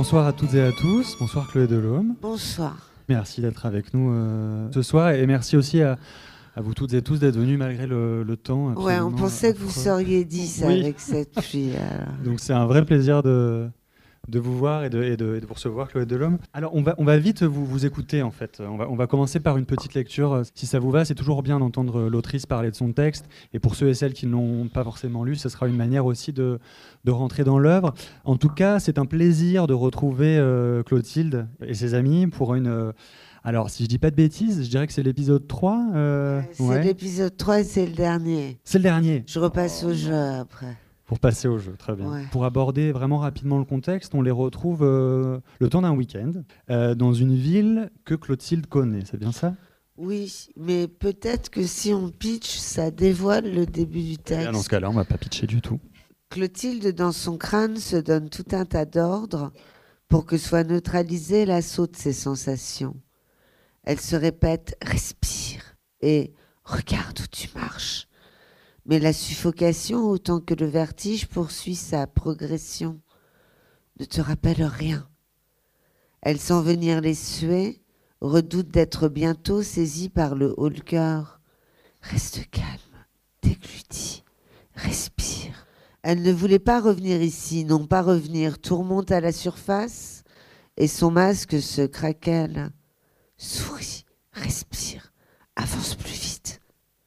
Bonsoir à toutes et à tous, bonsoir Chloé Delhomme. Bonsoir. Merci d'être avec nous ce soir et merci aussi à vous toutes et tous d'être venus malgré le temps. Ouais, on pensait que vous affreux. seriez 10 Oui. avec cette pluie. Donc c'est un vrai plaisir de vous voir et de vous recevoir, Chloé Delhomme. Alors on va vite vous écouter en fait. On va commencer par une petite lecture. Si ça vous va, c'est toujours bien d'entendre l'autrice parler de son texte. Et pour ceux et celles qui ne l'ont pas forcément lu, ce sera une manière aussi de rentrer dans l'œuvre. En tout cas, c'est un plaisir de retrouver Clotilde et ses amis pour une... alors, si je dis pas de bêtises, je dirais que c'est l'épisode 3. C'est l'épisode 3 et c'est le dernier. C'est le dernier. Je repasse au jeu après. Pour passer au jeu, très bien. Ouais. Pour aborder vraiment rapidement le contexte, on les retrouve le temps d'un week-end dans une ville que Clotilde connaît, c'est bien ça ? Oui, mais peut-être que si on pitch, ça dévoile le début du texte. Bien, dans ce cas-là, on va pas pitcher du tout. Clotilde, dans son crâne, se donne tout un tas d'ordres pour que soit neutralisé l'assaut de ses sensations. Elle se répète « respire » et « regarde où tu marches ». Mais la suffocation, autant que le vertige, poursuit sa progression. Ne te rappelle rien. Elle sent venir les suées, redoute d'être bientôt saisie par le haut le cœur. Reste calme, déglutis, respire. Elle ne voulait pas revenir ici, non pas revenir. Tout remonte à la surface et son masque se craquelle. Souris, respire, avance plus vite.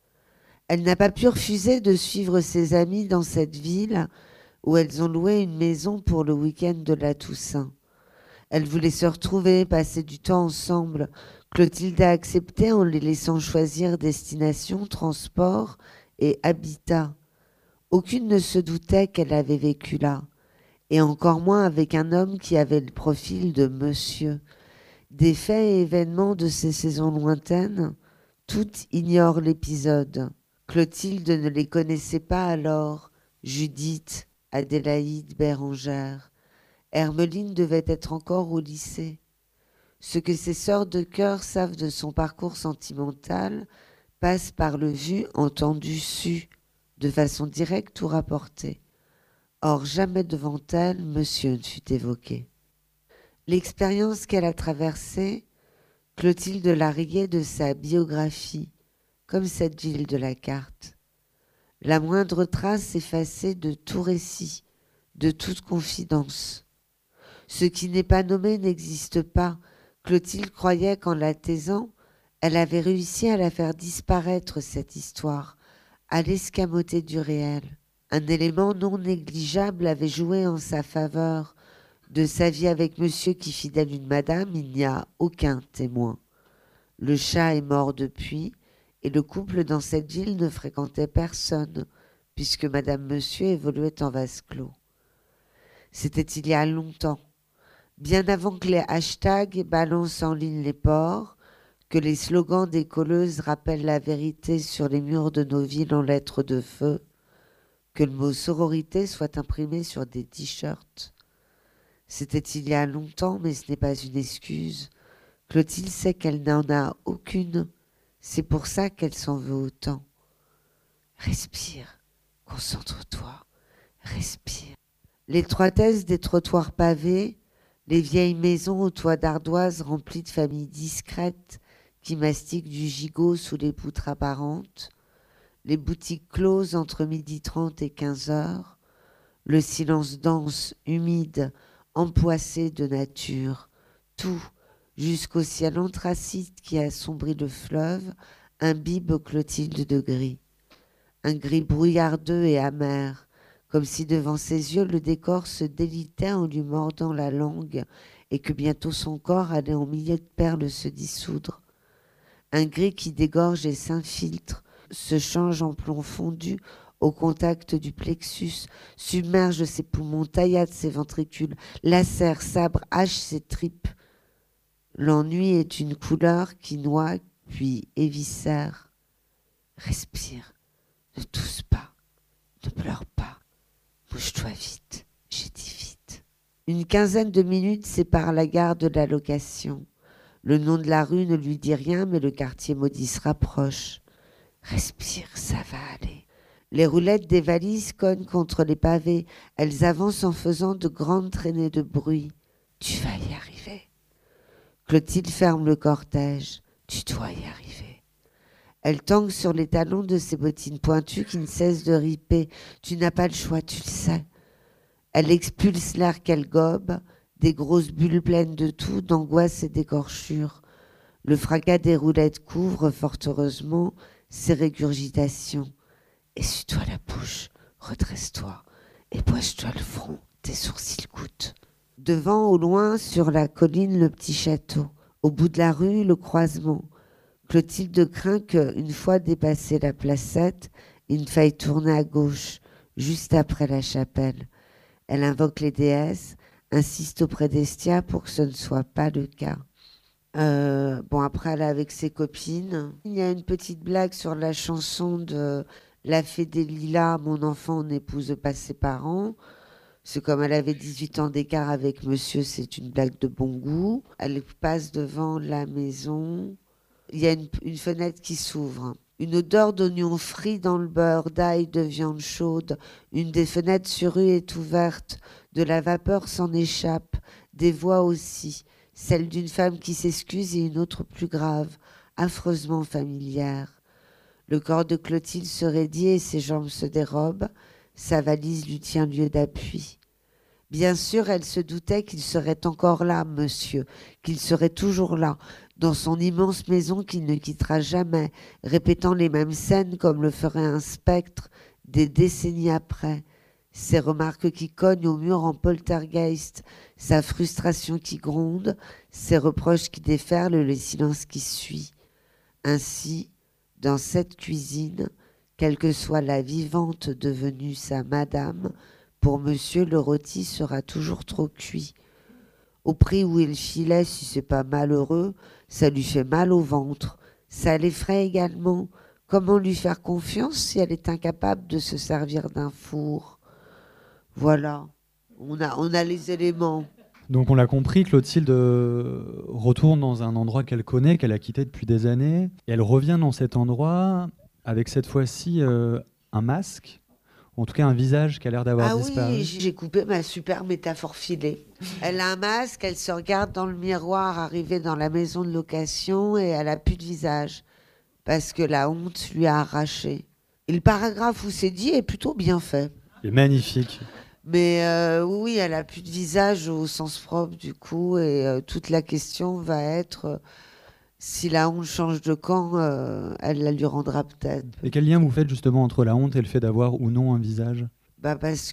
Elle n'a pas pu refuser de suivre ses amis dans cette ville où elles ont loué une maison pour le week-end de la Toussaint. Elle voulait se retrouver, passer du temps ensemble. Clotilde a accepté en les laissant choisir destination, transport et habitat. Aucune ne se doutait qu'elle avait vécu là, et encore moins avec un homme qui avait le profil de monsieur. Des faits et événements de ces saisons lointaines, toutes ignorent l'épisode. Clotilde ne les connaissait pas alors. Judith, Adélaïde, Bérengère. Hermeline devait être encore au lycée. Ce que ses sœurs de cœur savent de son parcours sentimental passe par le vu, entendu, su, de façon directe ou rapportée. Or, jamais devant elle, monsieur ne fut évoqué. L'expérience qu'elle a traversée, Clotilde l'a rayée de sa biographie, comme cette ville de la carte. La moindre trace effacée de tout récit, de toute confidence. Ce qui n'est pas nommé n'existe pas. Clotilde croyait qu'en la taisant, elle avait réussi à la faire disparaître, cette histoire, à l'escamoter du réel. Un élément non négligeable avait joué en sa faveur. De sa vie avec monsieur qui fit d'elle une madame, il n'y a aucun témoin. Le chat est mort depuis, et le couple dans cette ville ne fréquentait personne, puisque madame monsieur évoluait en vase clos. C'était il y a longtemps, bien avant que les hashtags balancent en ligne les ports, que les slogans des colleuses rappellent la vérité sur les murs de nos villes en lettres de feu, que le mot sororité soit imprimé sur des t-shirts. C'était il y a longtemps, mais ce n'est pas une excuse. Clotilde sait qu'elle n'en a aucune. C'est pour ça qu'elle s'en veut autant. Respire, concentre-toi, respire. L'étroitesse des trottoirs pavés, les vieilles maisons aux toits d'ardoise remplies de familles discrètes qui mastiquent du gigot sous les poutres apparentes, les boutiques closes entre 12h30 et 15h, le silence dense, humide, empoissé de nature, tout, jusqu'au ciel anthracite qui assombrit le fleuve, imbibe Clotilde de gris. Un gris brouillardeux et amer, comme si devant ses yeux le décor se délitait en lui mordant la langue et que bientôt son corps allait en milliers de perles se dissoudre. Un gris qui dégorge et s'infiltre, se change en plomb fondu au contact du plexus, submerge ses poumons, taillade ses ventricules, lacère, sabre, hache ses tripes. L'ennui est une couleur qui noie puis éviscère. Respire, ne tousse pas, ne pleure pas, bouge-toi vite, j'ai dit vite. Une quinzaine de minutes séparent la gare de la location. Le nom de la rue ne lui dit rien, mais le quartier maudit se rapproche. Respire, ça va aller. Les roulettes des valises cognent contre les pavés. Elles avancent en faisant de grandes traînées de bruit. tu vas y arriver. Clotilde ferme le cortège, tu dois y arriver. Elle tangue sur les talons de ses bottines pointues qui ne cessent de riper. Tu n'as pas le choix, tu le sais. Elle expulse l'air qu'elle gobe, des grosses bulles pleines de tout, d'angoisse et d'écorchure. Le fracas des roulettes couvre, fort heureusement, ses régurgitations. Essuie-toi la bouche, redresse-toi, épouche-toi le front, tes sourcils goûtent. Devant, au loin, sur la colline, le petit château. Au bout de la rue, le croisement. Clotilde craint qu'une fois dépassé la placette, il ne faille tourner à gauche, juste après la chapelle. Elle invoque les déesses, insiste auprès d'Estia pour que ce ne soit pas le cas. Après, elle est avec ses copines. Il y a une petite blague sur la chanson de La Fée des Lilas, mon enfant n'épouse pas ses parents. C'est comme elle avait 18 ans d'écart avec monsieur, c'est une blague de bon goût. Elle passe devant la maison. Il y a une fenêtre qui s'ouvre. Une odeur d'oignon frit dans le beurre, d'ail, de viande chaude. Une des fenêtres sur rue est ouverte. De la vapeur s'en échappe. Des voix aussi. Celle d'une femme qui s'excuse et une autre plus grave, affreusement familière. Le corps de Clotilde se raidit et ses jambes se dérobent. Sa valise lui tient lieu d'appui. Bien sûr, elle se doutait qu'il serait encore là, monsieur, qu'il serait toujours là, dans son immense maison qu'il ne quittera jamais, répétant les mêmes scènes comme le ferait un spectre des décennies après. Ses remarques qui cognent au mur en poltergeist, sa frustration qui gronde, ses reproches qui déferlent, le silence qui suit. Ainsi, dans cette cuisine, quelle que soit la vivante devenue sa madame, pour monsieur, le rôti sera toujours trop cuit. Au prix où il filait, si c'est pas malheureux, ça lui fait mal au ventre. Ça l'effraie également. Comment lui faire confiance si elle est incapable de se servir d'un four ? Voilà, on a les éléments. Donc on l'a compris, Clotilde retourne dans un endroit qu'elle connaît, qu'elle a quitté depuis des années. Et elle revient dans cet endroit avec cette fois-ci un masque, ou en tout cas un visage qui a l'air d'avoir disparu. Oui, j'ai coupé ma super métaphore filée. Elle a un masque, elle se regarde dans le miroir arrivée dans la maison de location et elle a plus de visage parce que la honte lui a arraché. Et le paragraphe où c'est dit est plutôt bien fait. Il est magnifique. Mais oui, elle a plus de visage au sens propre du coup et toute la question va être si la honte change de camp, elle la lui rendra peut-être. Et quel lien vous faites justement entre la honte et le fait d'avoir ou non un visage ? Parce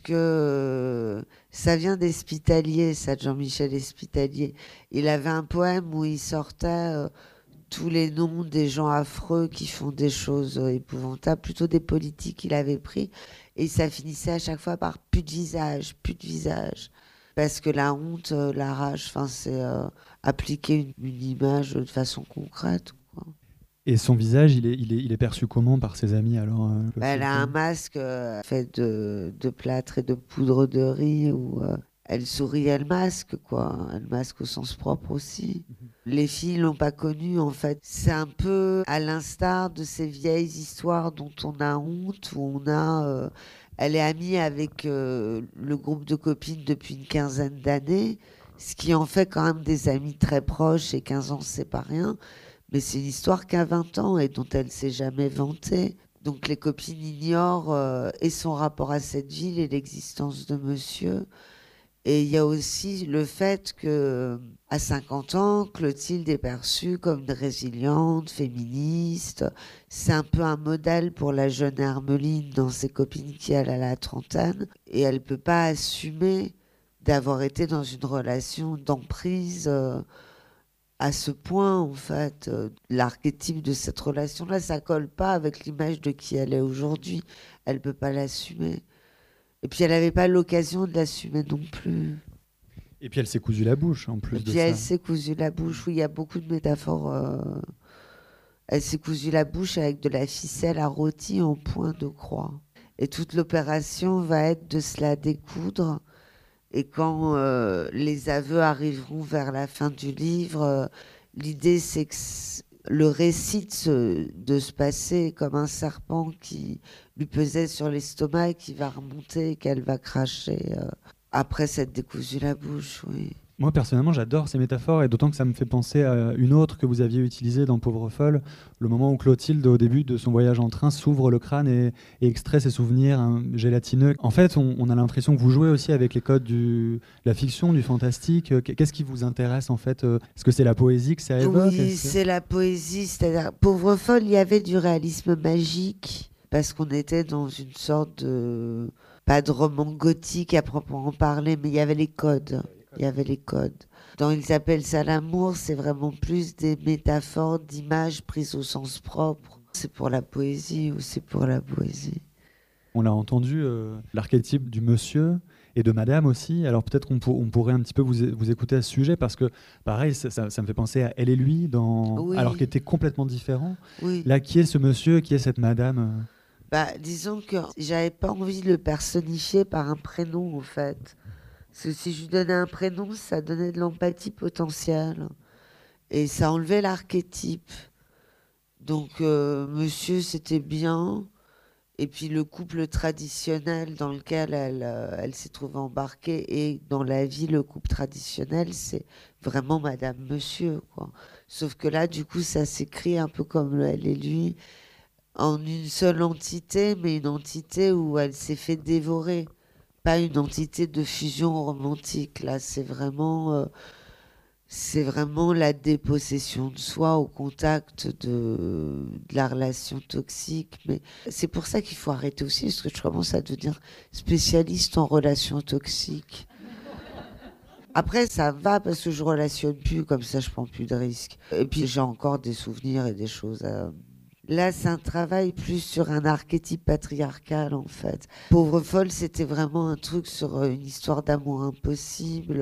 que ça vient d'Espitalier, ça, de Jean-Michel Espitalier. Il avait un poème où il sortait tous les noms des gens affreux qui font des choses épouvantables, plutôt des politiques qu'il avait pris. Et ça finissait à chaque fois par plus de visage, plus de visage. Parce que la honte, la rage, c'est appliquer une image de façon concrète, quoi. Et son visage, il est perçu comment par ses amis alors Elle a un masque fait de plâtre et de poudre de riz où elle sourit, elle masque, quoi. Elle masque au sens propre aussi. Les filles l'ont pas connue, en fait. C'est un peu à l'instar de ces vieilles histoires dont on a honte, où on a... elle est amie avec le groupe de copines depuis une quinzaine d'années, ce qui en fait quand même des amis très proches, et 15 ans, c'est pas rien. Mais c'est une histoire qu'à 20 ans et dont elle s'est jamais vantée. Donc les copines ignorent et son rapport à cette ville et l'existence de monsieur. Et il y a aussi le fait que à 50 ans, Clotilde est perçue comme une résiliente, féministe. C'est un peu un modèle pour la jeune Hermeline dans ses copines qui, elle, a la trentaine. Et elle peut pas assumer d'avoir été dans une relation d'emprise à ce point, en fait. L'archétype de cette relation-là, ça colle pas avec l'image de qui elle est aujourd'hui. Elle peut pas l'assumer. Et puis elle n'avait pas l'occasion de l'assumer non plus. Et puis elle s'est cousu la bouche en plus de ça. Et puis elle s'est cousu la bouche, oui, il y a beaucoup de métaphores. Elle s'est cousu la bouche avec de la ficelle à rôti en point de croix. Et toute l'opération va être de se la découdre. Et quand les aveux arriveront vers la fin du livre, l'idée c'est que le récit de se passer comme un serpent qui lui pesait sur l'estomac et qui va remonter et qu'elle va cracher après s'être décousu la bouche, oui. Moi, personnellement, j'adore ces métaphores, et d'autant que ça me fait penser à une autre que vous aviez utilisée dans Pauvre folle, le moment où Clotilde, au début de son voyage en train, s'ouvre le crâne et extrait ses souvenirs gélatineux. En fait, on a l'impression que vous jouez aussi avec les codes de la fiction, du fantastique. Qu'est-ce qui vous intéresse, en fait? Est-ce que c'est la poésie que ça évoque? Oui, c'est la poésie, c'est-à-dire Pauvre folle, il y avait du réalisme magique, parce qu'on était dans une sorte de... pas de roman gothique à proprement parler, mais il y avait les codes. Il y avait les codes. Dans Ils appellent ça l'amour, c'est vraiment plus des métaphores, d'images prises au sens propre. C'est pour la poésie ou c'est pour la poésie. On a entendu l'archétype du monsieur et de madame aussi. Alors peut-être on pourrait un petit peu vous écouter à ce sujet, parce que pareil, ça me fait penser à Elle et lui, Oui. alors qu'ils étaient complètement différents. Oui. Là, qui est ce monsieur, qui est cette madame? Disons que j'avais pas envie de le personnifier par un prénom, en fait. Parce que si je lui donnais un prénom, ça donnait de l'empathie potentielle. Et ça enlevait l'archétype. Donc, monsieur, c'était bien. Et puis le couple traditionnel dans lequel elle s'est trouvée embarquée, et dans la vie, le couple traditionnel, c'est vraiment Madame Monsieur, quoi. Sauf que là, du coup, ça s'écrit un peu comme le Elle et lui, en une seule entité, mais une entité où elle s'est fait dévorer. Pas une entité de fusion romantique. Là, c'est vraiment la dépossession de soi au contact de la relation toxique. Mais c'est pour ça qu'il faut arrêter aussi, parce que je commence à devenir spécialiste en relations toxiques. Après, ça va parce que je relationne plus, comme ça je prends plus de risques. Et puis j'ai encore des souvenirs et des choses à... Là, c'est un travail plus sur un archétype patriarcal, en fait. Pauvre folle, c'était vraiment un truc sur une histoire d'amour impossible,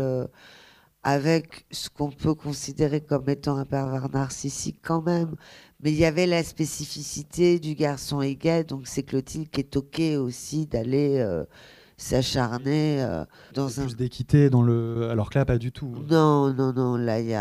avec ce qu'on peut considérer comme étant un pervers narcissique quand même. Mais il y avait la spécificité du garçon est gay, donc c'est Clotilde qui est toquée aussi d'aller s'acharner dans un... Plus d'équité dans le... Alors que là, pas du tout. Non, non, non,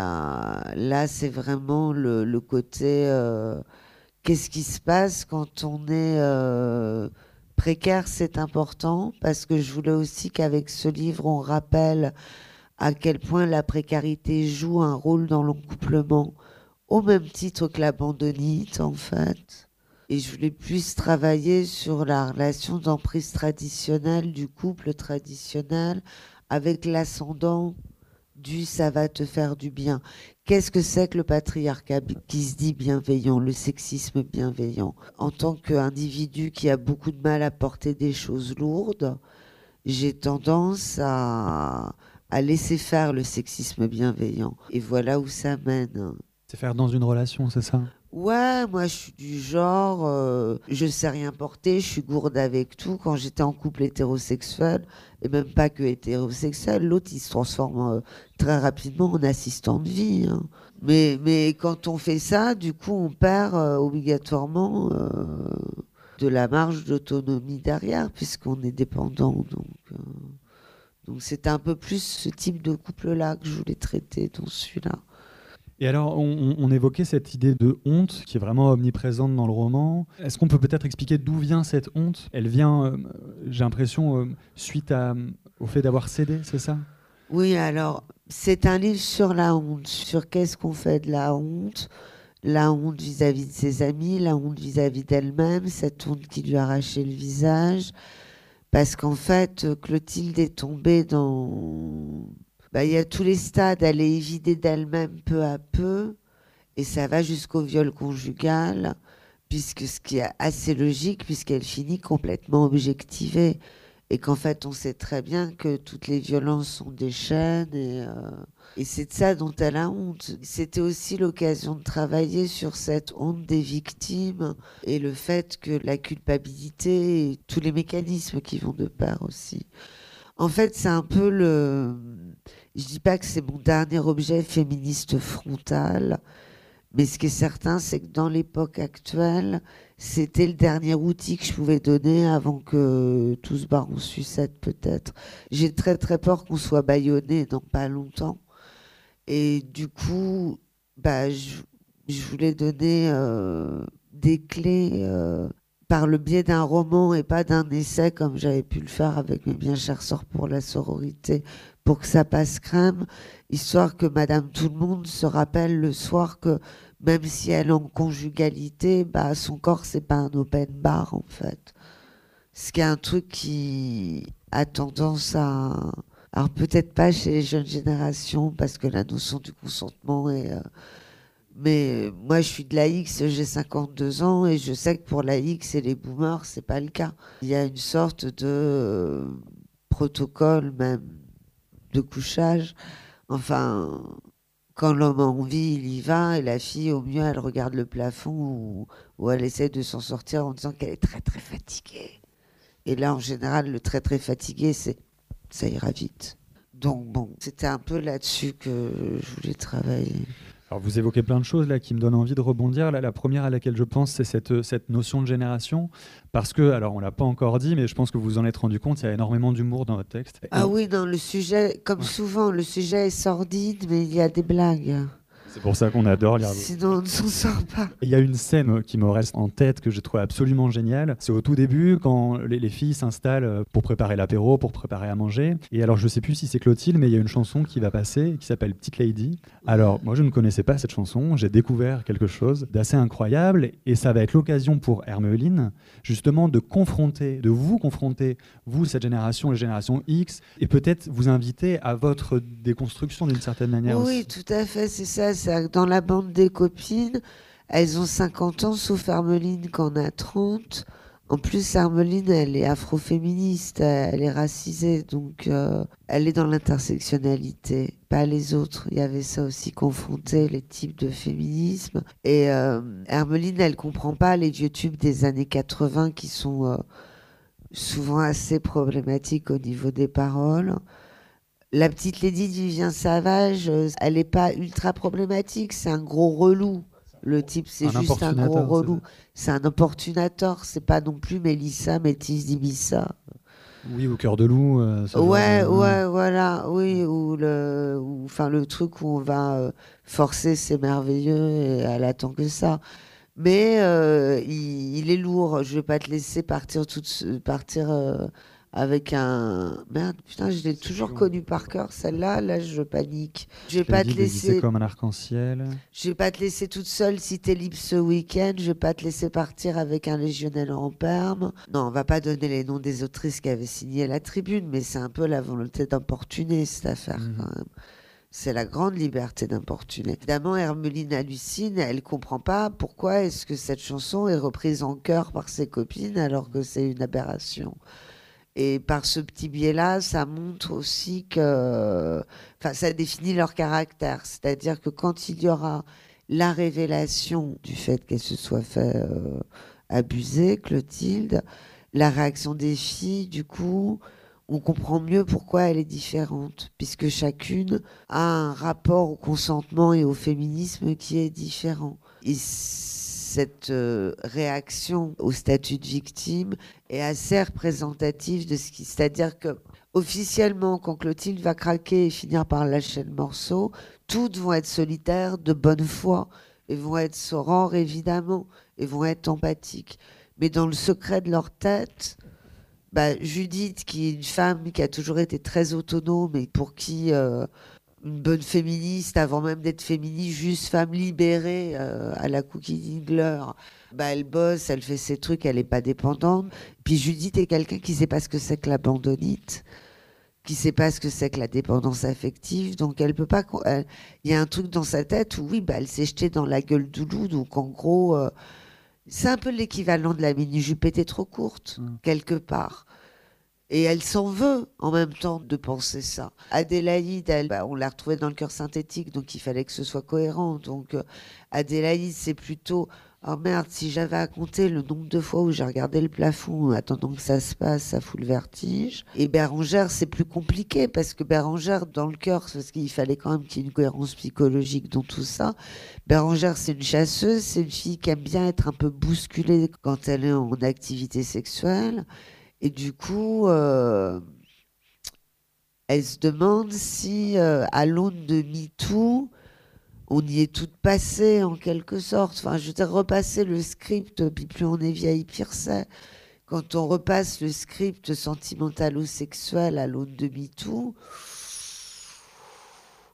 là c'est vraiment le côté... Qu'est-ce qui se passe quand on est précaire? C'est important, parce que je voulais aussi qu'avec ce livre, on rappelle à quel point la précarité joue un rôle dans l'encouplement, au même titre que l'abandonnite, en fait. Et je voulais plus travailler sur la relation d'emprise traditionnelle du couple traditionnel avec l'ascendant du ça va te faire du bien. Qu'est-ce que c'est que le patriarcat qui se dit bienveillant, le sexisme bienveillant? En tant qu'individu qui a beaucoup de mal à porter des choses lourdes, j'ai tendance à laisser faire le sexisme bienveillant. Et voilà où ça mène. C'est faire dans une relation, c'est ça? Ouais, moi je suis du genre, je sais rien porter, je suis gourde avec tout. Quand j'étais en couple hétérosexuel, et même pas que hétérosexuel, l'autre il se transforme très rapidement en assistant de vie, hein. Mais quand on fait ça, du coup on perd obligatoirement de la marge d'autonomie derrière, puisqu'on est dépendant. Donc c'est un peu plus ce type de couple-là que je voulais traiter dans celui-là. Et alors, on évoquait cette idée de honte qui est vraiment omniprésente dans le roman. Est-ce qu'on peut peut-être expliquer d'où vient cette honte? Elle vient, j'ai l'impression, suite au fait d'avoir cédé, c'est ça? Oui, alors, c'est un livre sur la honte, sur qu'est-ce qu'on fait de la honte vis-à-vis de ses amis, la honte vis-à-vis d'elle-même, cette honte qui lui a arraché le visage. Parce qu'en fait, Clotilde est tombée dans... il y a tous les stades, elle est évidée d'elle-même peu à peu, et ça va jusqu'au viol conjugal, puisque ce qui est assez logique, puisqu'elle finit complètement objectivée, et qu'en fait on sait très bien que toutes les violences sont des chaînes, et c'est de ça dont elle a honte. C'était aussi l'occasion de travailler sur cette honte des victimes, et le fait que la culpabilité, et tous les mécanismes qui vont de pair aussi. En fait, c'est un peu le... Je dis pas que c'est mon dernier objet féministe frontal, mais ce qui est certain, c'est que dans l'époque actuelle, c'était le dernier outil que je pouvais donner avant que tout se barre en sucette, peut-être. J'ai très très peur qu'on soit bâillonné dans pas longtemps. Et du coup, je voulais donner des clés par le biais d'un roman et pas d'un essai comme j'avais pu le faire avec mes bien chères sœurs pour la sororité, pour que ça passe crème, histoire que Madame Tout-le-Monde se rappelle le soir que même si elle est en conjugalité, bah, son corps, c'est pas un open bar, en fait. Ce qui est un truc qui a tendance à... Alors peut-être pas chez les jeunes générations, parce que la notion du consentement est... Mais moi, je suis de la X, j'ai 52 ans, et je sais que pour la X et les boomers, c'est pas le cas. Il y a une sorte de protocole même de couchage. Enfin, quand l'homme a envie, il y va, et la fille, au mieux, elle regarde le plafond ou elle essaie de s'en sortir en disant qu'elle est très très fatiguée. Et là, en général, le très très fatigué, c'est ça ira vite. Donc bon, c'était un peu là-dessus que je voulais travailler. Alors vous évoquez plein de choses là qui me donnent envie de rebondir. Là, la première à laquelle je pense, c'est cette notion de génération. Parce que, alors on l'a pas encore dit, mais je pense que vous vous en êtes rendu compte, il y a énormément d'humour dans votre texte. Ah oui, non, le sujet, comme souvent, le sujet est sordide, mais il y a des blagues. C'est pour ça qu'on adore lire. Sinon, on ne s'en sort pas. Il y a une scène qui me reste en tête que j'ai trouvé absolument géniale. C'est au tout début, quand les filles s'installent pour préparer l'apéro, pour préparer à manger. Et alors, je sais plus si c'est Clotilde, mais il y a une chanson qui va passer qui s'appelle Petite Lady. Alors, moi, je ne connaissais pas cette chanson. J'ai découvert quelque chose d'assez incroyable. Et ça va être l'occasion pour Hermeline, justement, de vous confronter, vous, cette génération, les générations X, et peut-être vous inviter à votre déconstruction d'une certaine manière. Oui, aussi. tout à fait, c'est ça. Dans la bande des copines, elles ont 50 ans, sauf Hermeline qui en a 30. En plus, Hermeline, elle est afroféministe, elle est racisée, donc elle est dans l'intersectionnalité, pas les autres. Il y avait ça aussi, confronter les types de féminisme. Et Hermeline, elle comprend pas les vieux tubes des années 80 qui sont souvent assez problématiques au niveau des paroles. La petite Lady de Vivien Savage, elle n'est pas ultra problématique, c'est un gros relou. Le type, c'est juste un gros relou. C'est un importunateur, c'est pas non plus Mélissa, Métis d'Ibissa. Oui, au cœur de loup. Ouais, voilà, oui, enfin le truc où on va forcer, c'est merveilleux et elle attend que ça. Mais il est lourd. Je vais pas te laisser partir avec un... Merde, putain, je l'ai toujours connu par cœur, celle-là. Là, je panique. Je vais pas te laisser... comme un arc-en-ciel. Je vais pas te laisser toute seule si t'es libre ce week-end. Je vais pas te laisser partir avec un légionnaire en perme. Non, on va pas donner les noms des autrices qui avaient signé la tribune, mais c'est un peu la volonté d'importuner, cette affaire, quand même. C'est la grande liberté d'importuner. Évidemment, Hermeline hallucine, elle comprend pas pourquoi est-ce que cette chanson est reprise en chœur par ses copines alors que c'est une aberration. Et par ce petit biais-là, ça montre aussi que... Enfin, ça définit leur caractère. C'est-à-dire que quand il y aura la révélation du fait qu'elle se soit fait abuser, Clotilde, la réaction des filles, du coup, on comprend mieux pourquoi elle est différente, puisque chacune a un rapport au consentement et au féminisme qui est différent. Et cette réaction au statut de victime est assez représentative de ce qui... C'est-à-dire que officiellement, quand Clotilde va craquer et finir par lâcher le morceau, toutes vont être solitaires de bonne foi et vont être sorores, évidemment, et vont être empathiques. Mais dans le secret de leur tête... Judith, qui est une femme qui a toujours été très autonome et pour qui une bonne féministe, avant même d'être féministe, juste femme libérée à la Cookie Dingler, elle bosse, elle fait ses trucs, elle n'est pas dépendante. Puis Judith est quelqu'un qui ne sait pas ce que c'est que l'abandonnite, qui ne sait pas ce que c'est que la dépendance affective, donc elle peut pas... Il y a un truc dans sa tête où, oui, elle s'est jetée dans la gueule du loup, donc en gros... c'est un peu l'équivalent de la mini-jupe était trop courte, quelque part. Et elle s'en veut en même temps de penser ça. Adélaïde, on l'a retrouvée dans le cœur synthétique, donc il fallait que ce soit cohérent. Donc Adélaïde, c'est plutôt... Oh merde, si j'avais à compter le nombre de fois où j'ai regardé le plafond en attendant que ça se passe, ça fout le vertige. Et Bérangère, c'est plus compliqué, parce que Bérangère, dans le cœur, parce qu'il fallait quand même qu'il y ait une cohérence psychologique dans tout ça, Bérangère, c'est une chasseuse, c'est une fille qui aime bien être un peu bousculée quand elle est en activité sexuelle. Et du coup, elle se demande si, à l'aune de MeToo, on y est toutes passées en quelque sorte. Enfin, je veux dire, repasser le script, puis plus on est vieille, pire c'est. Quand on repasse le script sentimental ou sexuel à l'aune de MeToo,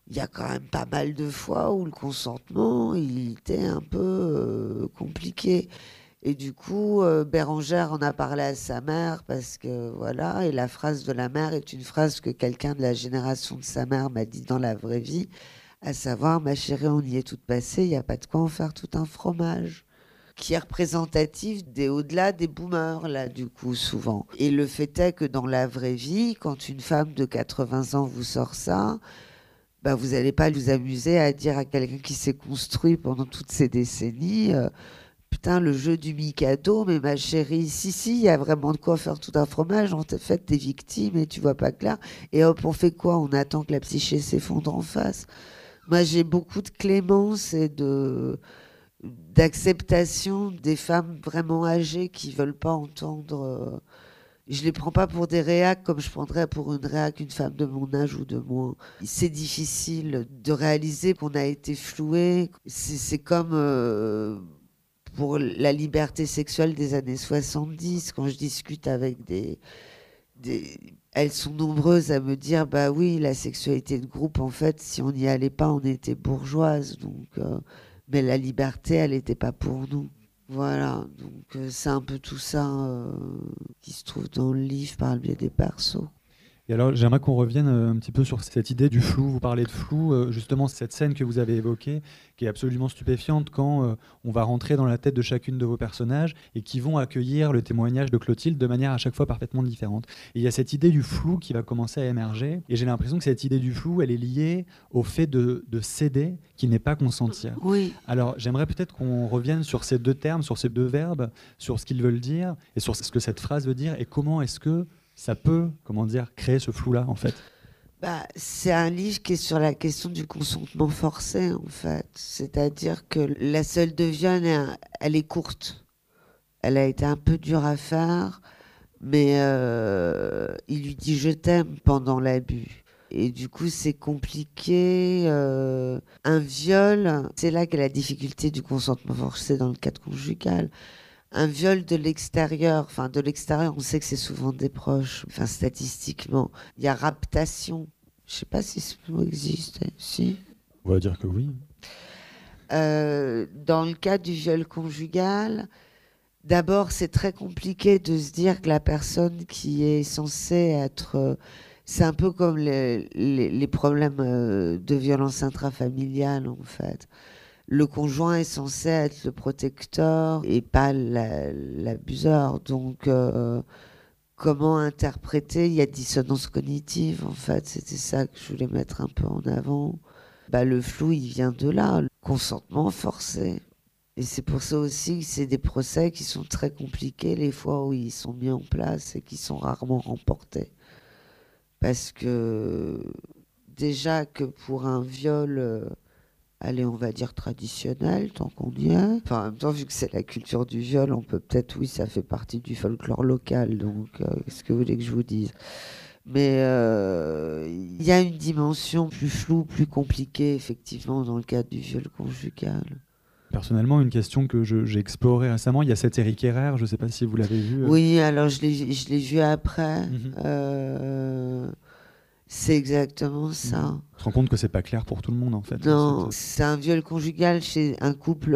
il y a quand même pas mal de fois où le consentement, il était un peu compliqué. Et du coup, Bérangère en a parlé à sa mère parce que voilà, et la phrase de la mère est une phrase que quelqu'un de la génération de sa mère m'a dit dans la vraie vie, à savoir, ma chérie, on y est toute passée, il n'y a pas de quoi en faire tout un fromage, qui est représentatif au-delà des boomers, là, du coup, souvent. Et le fait est que dans la vraie vie, quand une femme de 80 ans vous sort ça, bah, vous n'allez pas vous amuser à dire à quelqu'un qui s'est construit pendant toutes ces décennies, putain, le jeu du Mikado, mais ma chérie, si, il y a vraiment de quoi faire tout un fromage, en fait, t'es victime et tu vois pas clair. Et hop, on fait quoi? On attend que la psyché s'effondre en face. Moi, j'ai beaucoup de clémence et d'acceptation des femmes vraiment âgées qui veulent pas entendre. Je les prends pas pour des réacs comme je prendrais pour une réac une femme de mon âge ou de moins. C'est difficile de réaliser qu'on a été floué. C'est comme pour la liberté sexuelle des années 70, quand je discute avec elles sont nombreuses à me dire, bah oui, la sexualité de groupe, en fait, si on n'y allait pas, on était bourgeoise. Donc, mais la liberté, elle n'était pas pour nous. Voilà, donc c'est un peu tout ça qui se trouve dans le livre par le biais des persos. Et alors, j'aimerais qu'on revienne un petit peu sur cette idée du flou. Vous parlez de flou, justement, cette scène que vous avez évoquée, qui est absolument stupéfiante quand on va rentrer dans la tête de chacune de vos personnages et qui vont accueillir le témoignage de Clotilde de manière à chaque fois parfaitement différente. Et il y a cette idée du flou qui va commencer à émerger. Et j'ai l'impression que cette idée du flou, elle est liée au fait de céder qui n'est pas consentir. Oui. Alors, j'aimerais peut-être qu'on revienne sur ces deux termes, sur ces deux verbes, sur ce qu'ils veulent dire et sur ce que cette phrase veut dire et comment est-ce que ça peut, créer ce flou-là, en fait. Bah, c'est un livre qui est sur la question du consentement forcé, en fait. C'est-à-dire que la seule de viol, elle est courte. Elle a été un peu dure à faire, mais il lui dit « je t'aime » pendant l'abus. Et du coup, c'est compliqué. Un viol, c'est là qu'est la difficulté du consentement forcé dans le cadre conjugal. Un viol de l'extérieur, on sait que c'est souvent des proches, statistiquement. Il y a raptation. Je ne sais pas si ce mot existe. Si. On va dire que oui. Dans le cas du viol conjugal, d'abord, c'est très compliqué de se dire que la personne qui est censée être... c'est un peu comme les problèmes de violence intrafamiliale, en fait. Le conjoint est censé être le protecteur et pas l'abuseur. Donc, comment interpréter? Il y a dissonance cognitive, en fait. C'était ça que je voulais mettre un peu en avant. Bah, le flou, il vient de là, le consentement forcé. Et c'est pour ça aussi que c'est des procès qui sont très compliqués, les fois où ils sont mis en place et qui sont rarement remportés. Parce que, déjà que pour un viol... allez, on va dire traditionnel, tant qu'on y est. Enfin, en même temps, vu que c'est la culture du viol, on peut peut-être, oui, ça fait partie du folklore local, donc qu'est-ce que vous voulez que je vous dise? Mais il y a une dimension plus floue, plus compliquée, effectivement, dans le cadre du viol conjugal. Personnellement, une question que j'ai explorée récemment, il y a cet Éric Herrère, je ne sais pas si vous l'avez vu. Oui, alors je l'ai vu après. C'est exactement ça. On se rend compte que c'est pas clair pour tout le monde, en fait. Non, c'est un viol conjugal chez un couple